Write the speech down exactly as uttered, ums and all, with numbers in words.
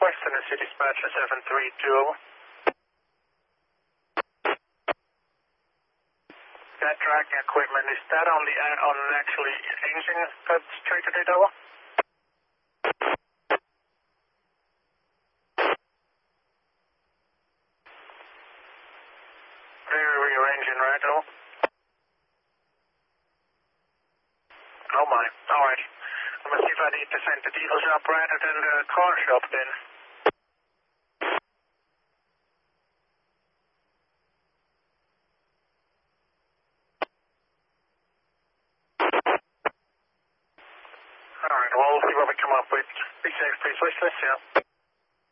Western City Dispatcher seven three two. That tracking equipment, is that on the uh, on actually engine that's treated it over? Rear rear engine, right? Oh. Oh my. All right. I'm gonna see if I need to send the diesel shop rather than the car shop then. All right. Well, we'll see what we come up with. Be safe, please. Wish this, yeah.